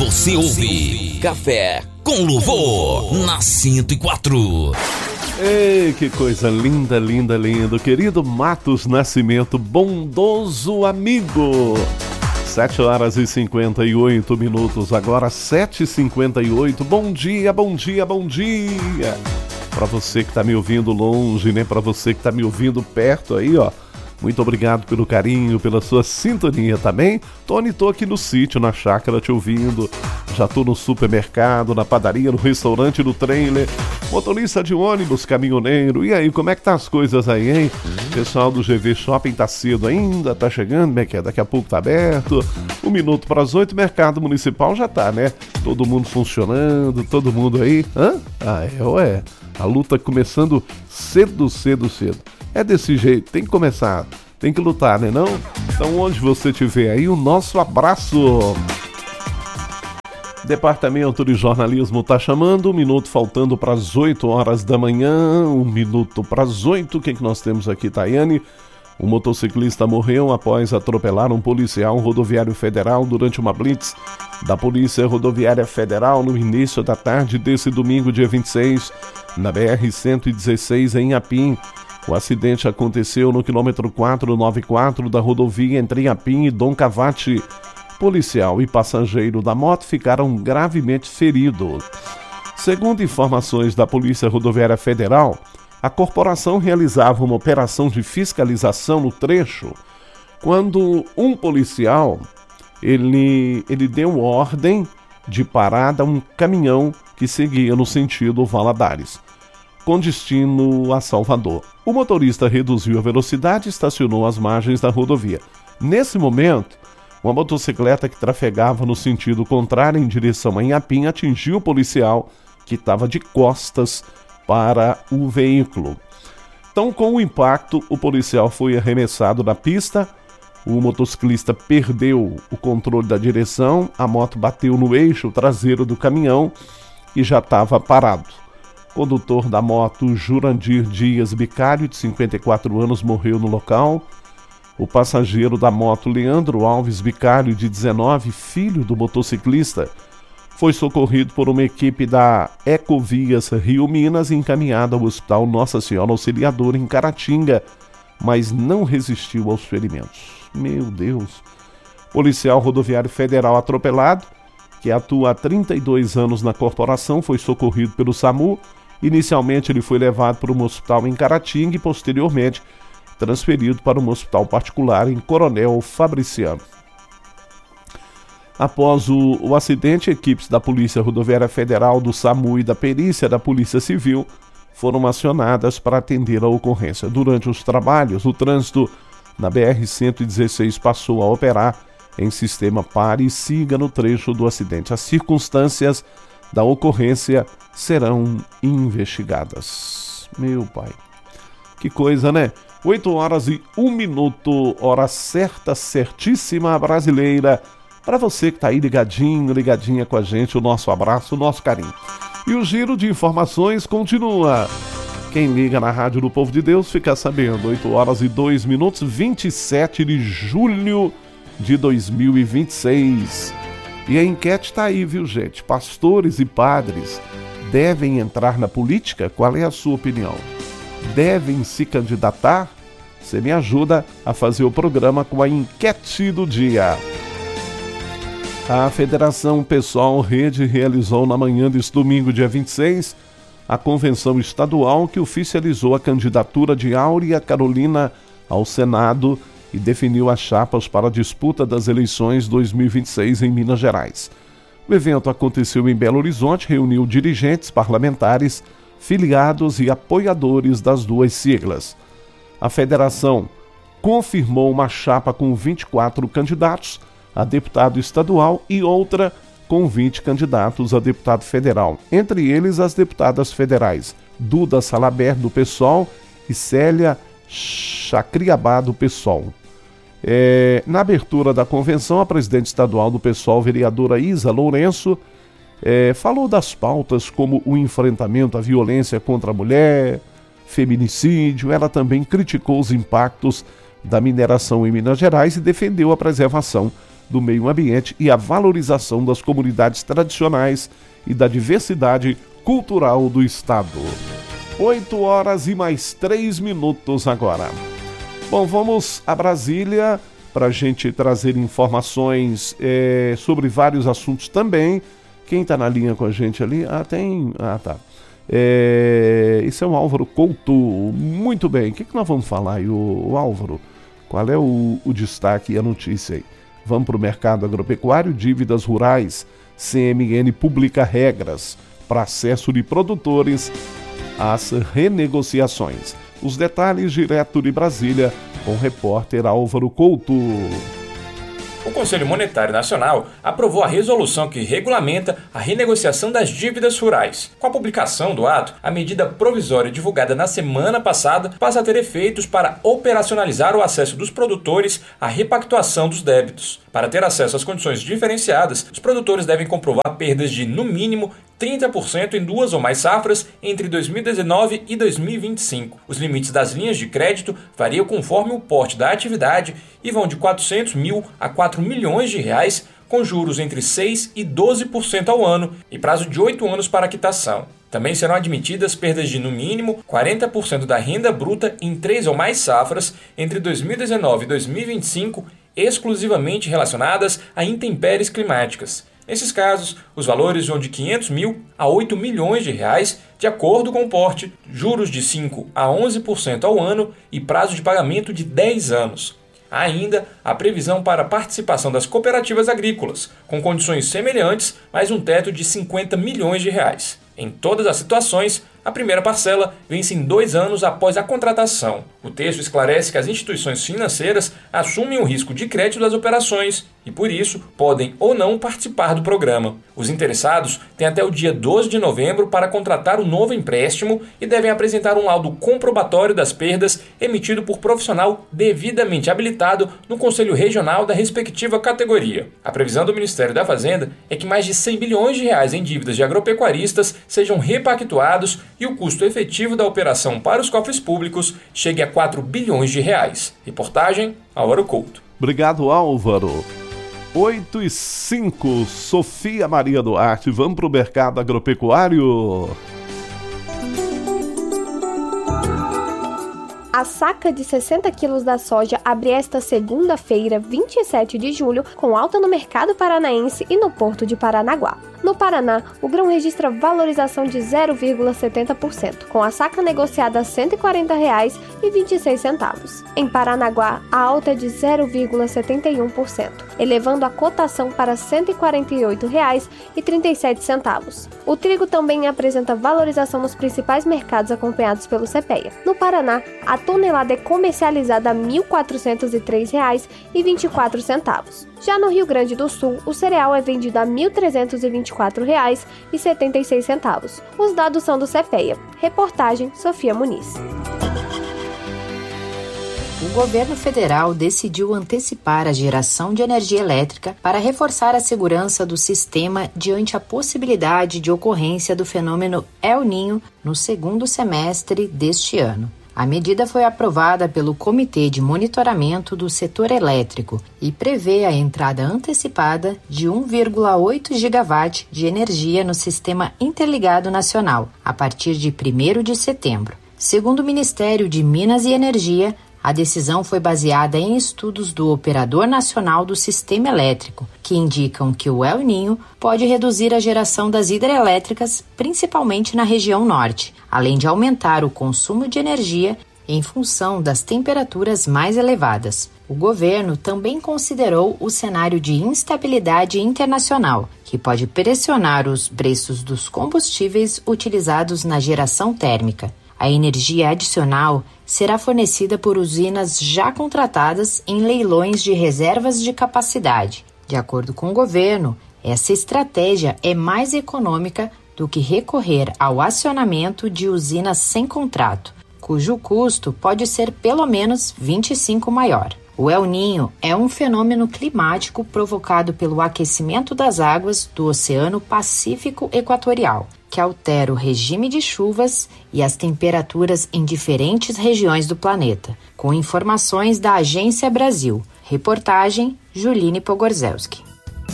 Você ouve Café com Louvor na 104. Ei, que coisa linda, linda, linda. Querido Matos Nascimento, bondoso amigo. 7h58, agora 7h58. Bom dia, bom dia, bom dia. Para você que está me ouvindo longe, né? Para você que está me ouvindo perto aí, ó. Muito obrigado pelo carinho, pela sua sintonia também. Tony, tô aqui no sítio, na chácara, te ouvindo. Já tô no supermercado, na padaria, no restaurante, no trailer. Motorista de ônibus, caminhoneiro. E aí, como é que tá as coisas aí, hein? Pessoal do GV Shopping tá cedo ainda, tá chegando, como é que é? Daqui a pouco tá aberto. 1 minuto para as 8, mercado municipal já tá, né? Todo mundo funcionando, todo mundo aí. Hã? Ah, é. A luta começando cedo, cedo, cedo. É desse jeito, tem que começar, tem que lutar, né não? Então onde você estiver aí, o nosso abraço. Departamento de Jornalismo tá chamando, 1 minuto faltando para as 8 horas da manhã, 1 minuto para as 8, o que nós temos aqui, Tayane? Um motociclista morreu após atropelar um policial rodoviário federal durante uma blitz da Polícia Rodoviária Federal no início da tarde desse domingo, dia 26, na BR-116 em Inhapim. O acidente aconteceu no quilômetro 494 da rodovia entre Inhapim e Dom Cavate. Policial e passageiro da moto ficaram gravemente feridos. Segundo informações da Polícia Rodoviária Federal, a corporação realizava uma operação de fiscalização no trecho quando um policial ele deu ordem de parada a um caminhão que seguia no sentido Valadares, com destino a Salvador. O motorista reduziu a velocidade e estacionou às margens da rodovia. Nesse momento, uma motocicleta que trafegava no sentido contrário em direção a Inhapim atingiu o policial que estava de costas para o veículo. Então, com o impacto, o policial foi arremessado na pista, o motociclista perdeu o controle da direção, a moto bateu no eixo traseiro do caminhão e já estava parado. O condutor da moto, Jurandir Dias Bicário, de 54 anos, morreu no local. O passageiro da moto, Leandro Alves Bicário, de 19, filho do motociclista, foi socorrido por uma equipe da Ecovias Rio Minas e encaminhado ao Hospital Nossa Senhora Auxiliadora em Caratinga, mas não resistiu aos ferimentos. Meu Deus! Policial rodoviário federal atropelado, que atua há 32 anos na corporação, foi socorrido pelo SAMU. Inicialmente ele foi levado para um hospital em Caratinga e posteriormente transferido para um hospital particular em Coronel Fabriciano. Após o acidente, equipes da Polícia Rodoviária Federal, do SAMU e da Perícia da Polícia Civil foram acionadas para atender a ocorrência. Durante os trabalhos, o trânsito na BR-116 passou a operar em sistema pare e siga no trecho do acidente. As circunstâncias da ocorrência serão investigadas. Meu pai, que coisa, né? 8h01, hora certa, certíssima brasileira. Para você que está aí ligadinho, ligadinha com a gente, o nosso abraço, o nosso carinho. E o giro de informações continua. Quem liga na Rádio do Povo de Deus fica sabendo. 8h02, 27 de julho de 2026. E a enquete está aí, viu, gente? Pastores e padres devem entrar na política? Qual é a sua opinião? Devem se candidatar? Você me ajuda a fazer o programa com a enquete do dia. A Federação Pessoal Rede realizou na manhã deste domingo, dia 26, a convenção estadual que oficializou a candidatura de Áurea Carolina ao Senado e definiu as chapas para a disputa das eleições 2026 em Minas Gerais. O evento aconteceu em Belo Horizonte, reuniu dirigentes parlamentares, filiados e apoiadores das duas siglas. A federação confirmou uma chapa com 24 candidatos a deputado estadual e outra com 20 candidatos a deputado federal. Entre eles, as deputadas federais Duda Salaber, do PSOL, e Célia Chacriabá, do PSOL. Na abertura da convenção, a presidente estadual do PSOL, vereadora Isa Lourenço, falou das pautas como o enfrentamento à violência contra a mulher, feminicídio. Ela também criticou os impactos da mineração em Minas Gerais e defendeu a preservação do meio ambiente e a valorização das comunidades tradicionais e da diversidade cultural do estado. 8h mais 3 agora. Bom, vamos a Brasília para a gente trazer informações sobre vários assuntos também. Quem está na linha com a gente ali? Tá. Esse é o Álvaro Couto. Muito bem. O que nós vamos falar aí, o Álvaro? Qual é o destaque e a notícia aí? Vamos para o mercado agropecuário. Dívidas rurais. CMN publica regras para acesso de produtores às renegociações. Os detalhes direto de Brasília com o repórter Álvaro Couto. O Conselho Monetário Nacional aprovou a resolução que regulamenta a renegociação das dívidas rurais. Com a publicação do ato, a medida provisória divulgada na semana passada passa a ter efeitos para operacionalizar o acesso dos produtores à repactuação dos débitos. Para ter acesso às condições diferenciadas, os produtores devem comprovar perdas de, no mínimo, 30% em 2 ou mais safras entre 2019 e 2025. Os limites das linhas de crédito variam conforme o porte da atividade e vão de 400 mil a 4 milhões de reais, com juros entre 6% e 12% ao ano e prazo de 8 anos para quitação. Também serão admitidas perdas de, no mínimo, 40% da renda bruta em 3 ou mais safras entre 2019 e 2025, exclusivamente relacionadas a intempéries climáticas. Nesses casos, os valores vão de 500 mil a 8 milhões de reais, de acordo com o porte, juros de 5% a 11% ao ano e prazo de pagamento de 10 anos. Há ainda a previsão para a participação das cooperativas agrícolas, com condições semelhantes, mas um teto de 50 milhões de reais. Em todas as situações, a primeira parcela vence em 2 anos após a contratação. O texto esclarece que as instituições financeiras assumem o risco de crédito das operações e, por isso, podem ou não participar do programa. Os interessados têm até o dia 12 de novembro para contratar o novo empréstimo e devem apresentar um laudo comprobatório das perdas emitido por profissional devidamente habilitado no Conselho Regional da respectiva categoria. A previsão do Ministério da Fazenda é que mais de 100 bilhões de reais em dívidas de agropecuaristas sejam repactuados e o custo efetivo da operação para os cofres públicos chegue a 4 bilhões de reais. Reportagem, Álvaro Couto. Obrigado, Álvaro. 8h05, Sofia Maria Duarte, vamos para o mercado agropecuário. A saca de 60 quilos da soja abre esta segunda-feira, 27 de julho, com alta no mercado paranaense e no porto de Paranaguá. No Paraná, o grão registra valorização de 0,70%, com a saca negociada a R$ 140,26. Em Paranaguá, a alta é de 0,71%, elevando a cotação para R$ 148,37. O trigo também apresenta valorização nos principais mercados acompanhados pelo CPEA. No Paraná, a tonelada é comercializada a R$ 1.403,24. Já no Rio Grande do Sul, o cereal é vendido a R$ 1.324,76. Os dados são do CPEA. Reportagem, Sofia Muniz. O governo federal decidiu antecipar a geração de energia elétrica para reforçar a segurança do sistema diante a possibilidade de ocorrência do fenômeno El Niño no segundo semestre deste ano. A medida foi aprovada pelo Comitê de Monitoramento do Setor Elétrico e prevê a entrada antecipada de 1,8 gigawatt de energia no Sistema Interligado Nacional, a partir de 1º de setembro. Segundo o Ministério de Minas e Energia, a decisão foi baseada em estudos do Operador Nacional do Sistema Elétrico, que indicam que o El Niño pode reduzir a geração das hidrelétricas, principalmente na região norte, além de aumentar o consumo de energia em função das temperaturas mais elevadas. O governo também considerou o cenário de instabilidade internacional, que pode pressionar os preços dos combustíveis utilizados na geração térmica. A energia adicional será fornecida por usinas já contratadas em leilões de reservas de capacidade. De acordo com o governo, essa estratégia é mais econômica do que recorrer ao acionamento de usinas sem contrato, cujo custo pode ser pelo menos 25 maior. O El Niño é um fenômeno climático provocado pelo aquecimento das águas do Oceano Pacífico Equatorial, que altera o regime de chuvas e as temperaturas em diferentes regiões do planeta. Com informações da Agência Brasil, Reportagem Juline Pogorzelski.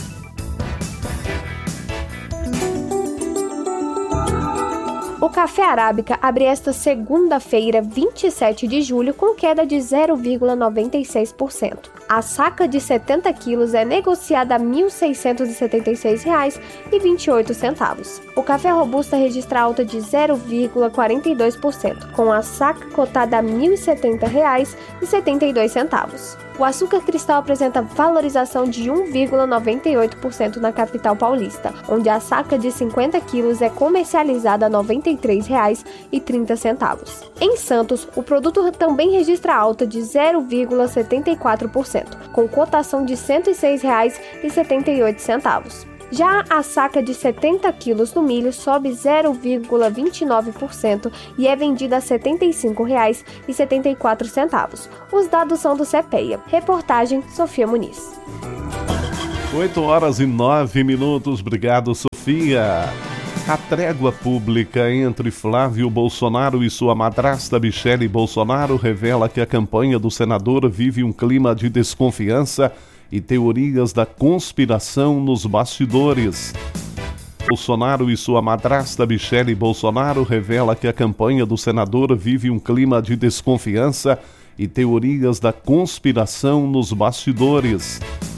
O café arábica abre esta segunda-feira, 27 de julho, com queda de 0,96%. A saca de 70 quilos é negociada a R$ 1.676,28. O café robusta registra alta de 0,42%, com a saca cotada a R$ 1.070,72. O açúcar cristal apresenta valorização de 1,98% na capital paulista, onde a saca de 50 quilos é comercializada a R$ 93,30. Em Santos, o produto também registra alta de 0,74%, com cotação de R$ 106,78. Já a saca de 70 quilos do milho sobe 0,29% e é vendida a R$ 75,74. Os dados são do CPEA. Reportagem Sofia Muniz. 8h09. Obrigado, Sofia. A trégua pública entre Flávio Bolsonaro e sua madrasta Michele Bolsonaro revela que a campanha do senador vive um clima de desconfiança e teorias da conspiração nos bastidores. Bolsonaro e sua madrasta Michele Bolsonaro revela que a campanha do senador vive um clima de desconfiança e teorias da conspiração nos bastidores.